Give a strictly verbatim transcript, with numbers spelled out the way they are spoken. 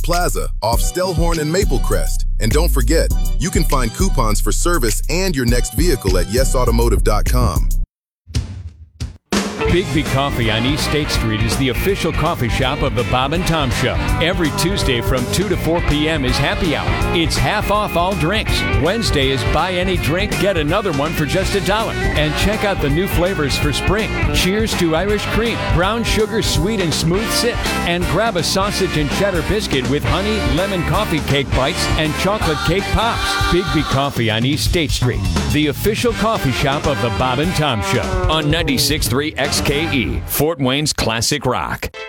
Plaza off Stellhorn and Maple Crest. And don't forget, you can find coupons for service and your next vehicle at yes automotive dot com. Bigby Coffee on East State Street is the official coffee shop of the Bob and Tom Show. Every Tuesday from two to four p.m. is happy hour. It's half off all drinks. Wednesday is buy any drink, get another one for just a dollar. And check out the new flavors for spring. Cheers to Irish cream, brown sugar, sweet and smooth sips. And grab a sausage and cheddar biscuit with honey, lemon coffee cake bites, and chocolate cake pops. Bigby Coffee on East State Street, the official coffee shop of the Bob and Tom Show on ninety-six point three X K E, Fort Wayne's Classic Rock.